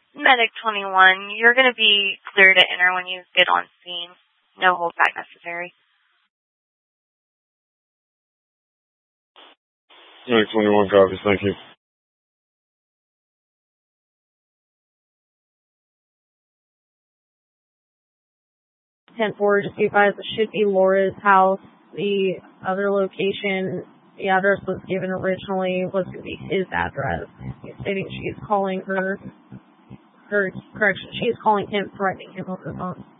Medic 21, you're going to be clear to enter when you get on scene. No holdback necessary. Medic 21 copies, thank you. 10-4, just be advised, it should be Laura's house. The other location, the address was given originally, was going to be his address. He's stating she's calling she's calling him, threatening him over the phone.